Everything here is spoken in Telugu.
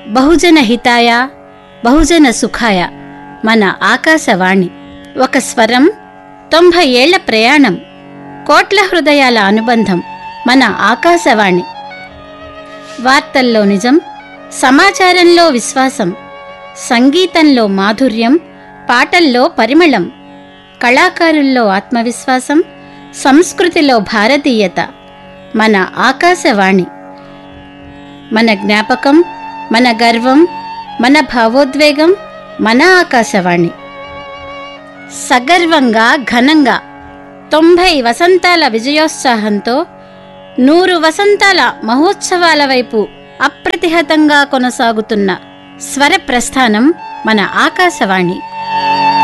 బహుజన హితాయ బహుజన సుఖాయ మన ఆకాశవాణి. ఒక స్వరం, 90 ఏళ్ల ప్రయాణం, కోట్ల హృదయాల అనుబంధం మన ఆకాశవాణి. వార్తల్లో నిజం, సమాచారంలో విశ్వాసం, సంగీతంలో మాధుర్యం, పాటల్లో పరిమళం, కళాకారుల్లో ఆత్మవిశ్వాసం, సంస్కృతిలో భారతీయత మన ఆకాశవాణి. మన జ్ఞాపకం, మన గర్వం, మన భావోద్వేగం మన ఆకాశవాణి. సగర్వంగా ఘనంగా 90 వసంతాల విజయోత్సాహంతో 100 వసంతాల మహోత్సవాల వైపు అప్రతిహతంగా కొనసాగుతున్న స్వర ప్రస్థానం మన ఆకాశవాణి.